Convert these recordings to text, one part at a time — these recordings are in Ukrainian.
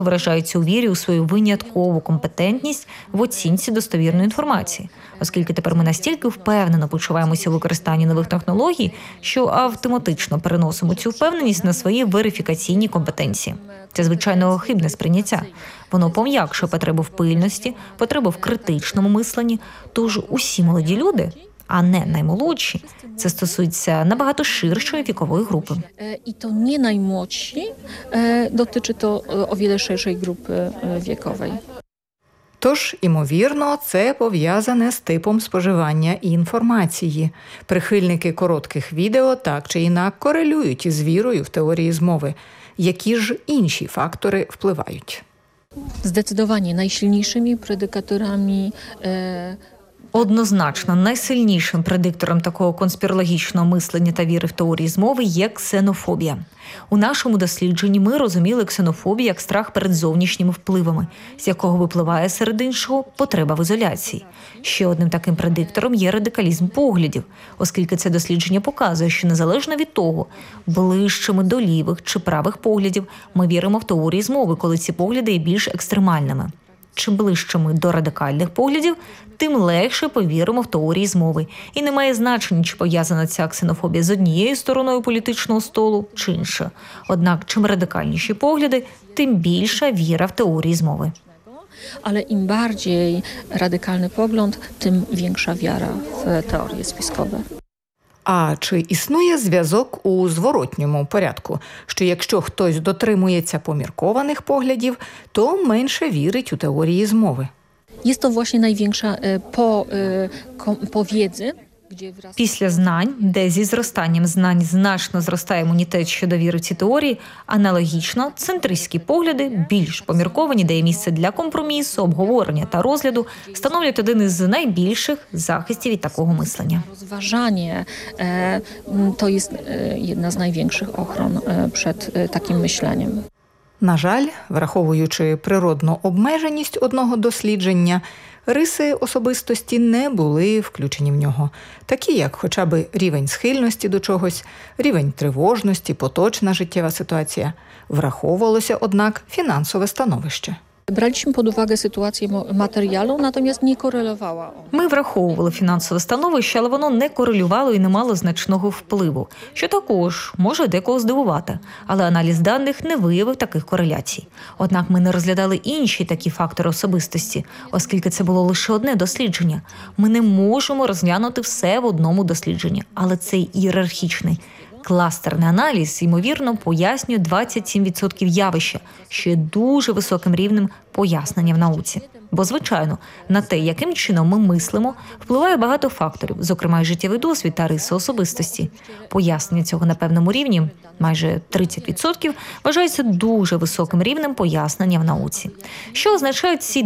виражаються у вірі у свою виняткову компетентність в оцінці достовірної інформації, оскільки тепер ми настільки впевнено почуваємося у використанні нових технологій, що автоматично переносимо цю впевненість на свої верифікаційні компетенції. Це, звичайно, хибне сприйняття. Воно пом'якшує потребу в пильності, потребу в критичному мисленні. Тож усі молоді люди, а не наймолодші, це стосується набагато ширшої вікової групи. I to nie najmłodsi, dotyczy to o wiele szerszej grupy wiekowej. Тож, імовірно, це пов'язане з типом споживання інформації. Прихильники коротких відео так чи інакше корелюють із вірою в теорії змови. Які ж інші фактори впливають? Zdecydowanie najsilniejszymi predykatorami Однозначно, найсильнішим предиктором такого конспірологічного мислення та віри в теорії змови є ксенофобія. У нашому дослідженні ми розуміли ксенофобію як страх перед зовнішніми впливами, з якого випливає серед іншого потреба в ізоляції. Ще одним таким предиктором є радикалізм поглядів, оскільки це дослідження показує, що незалежно від того, ближчими до лівих чи правих поглядів, ми віримо в теорії змови, коли ці погляди є більш екстремальними. Чим ближче ми до радикальних поглядів, тим легше повіримо в теорії змови. І не має значення, чи пов'язана ця ксенофобія з однією стороною політичного столу, чи іншою. Однак, чим радикальніші погляди, тим більша віра в теорії змови. Ale im bardziej radykalny pogląd, tym większa wiara w teorie spiskowe. А чи існує зв'язок у зворотньому порядку, що якщо хтось дотримується поміркованих поглядів, то менше вірить у теорії змови? Jest to właśnie największa po wiedzy, gdzie wraz Після знань, де зі зростанням знань значно зростає імунітет щодо віри в ці теорії, аналогічно центристські погляди, більш помірковані, де є місце для компромісу, обговорення та розгляду, становлять один із найбільших захистів від такого мислення. rozważanie to jest jedna z największych ochron przed takim myśleniem. На жаль, враховуючи природну обмеженість одного дослідження, риси особистості не були включені в нього, такі як хоча б рівень схильності до чогось, рівень тривожності, поточна життєва ситуація. Враховувалося, однак, фінансове становище. Braliśmy pod uwagę sytuację materialną, natomiast nie korelowała ona. Ми враховували фінансове становище, але воно не корелювало і не мало значного впливу, що також може декого здивувати. Але аналіз даних не виявив таких кореляцій. Однак ми не розглядали інші такі фактори особистості, оскільки це було лише одне дослідження. Ми не можемо розглянути все в одному дослідженні, але цей ієрархічний кластерний аналіз, ймовірно, пояснює 27% явища, що є дуже високим рівнем пояснення в науці. Бо, звичайно, на те, яким чином ми мислимо, впливає багато факторів, зокрема й життєвий досвід та риси особистості. Пояснення цього на певному рівні, майже 30%, вважається дуже високим рівнем пояснення в науці. Що означають ці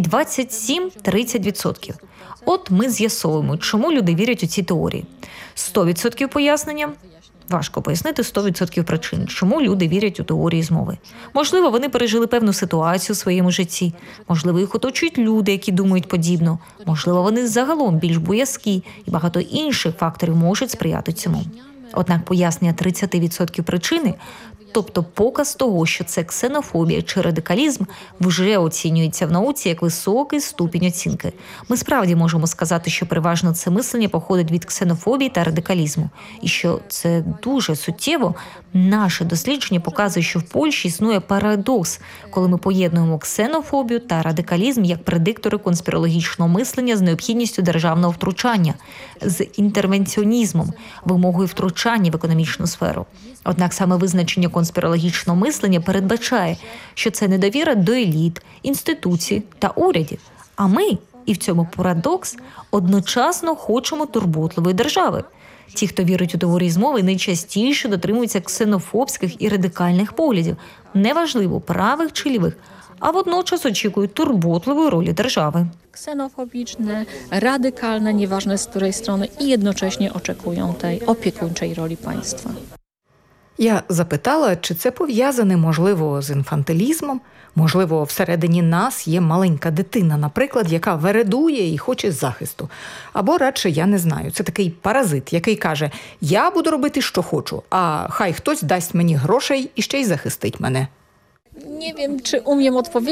27-30%? От ми з'ясовуємо, чому люди вірять у ці теорії. 100% пояснення – важко пояснити 100% причин, чому люди вірять у теорії змови. Можливо, вони пережили певну ситуацію у своєму житті. Можливо, їх оточують люди, які думають подібно. Можливо, вони загалом більш боязкі, і багато інших факторів можуть сприяти цьому. Однак пояснення 30% причини, тобто показ того, що це ксенофобія чи радикалізм, вже оцінюється в науці як високий ступінь оцінки. Ми справді можемо сказати, що переважно це мислення походить від ксенофобії та радикалізму. І що це дуже суттєво, наше дослідження показує, що в Польщі існує парадокс, коли ми поєднуємо ксенофобію та радикалізм як предиктори конспірологічного мислення з необхідністю державного втручання, з інтервенціонізмом, вимогою втручання в економічну сферу. Однак саме визначення конспірологічного мислення передбачає, що це недовіра до еліт, інституцій та урядів. А ми, і в цьому парадокс, одночасно хочемо турботливої держави. Ті, хто вірить у теорії змови, найчастіше дотримуються ксенофобських і радикальних поглядів, неважливо, правих чи лівих, а водночас очікують турботливої ролі держави. Ksenofobiczne, radykalne, nieważne z której strony i jednocześnie oczekują tej opiekuńczej roli państwa. Я запитала, чи це пов'язане, можливо, з інфантилізмом? Можливо, всередині нас є маленька дитина, наприклад, яка вередує і хоче захисту. Або радше, я не знаю, це такий паразит, який каже, я буду робити, що хочу, а хай хтось дасть мені грошей і ще й захистить мене. Nie wiem, czy umiem odpowiedzieć.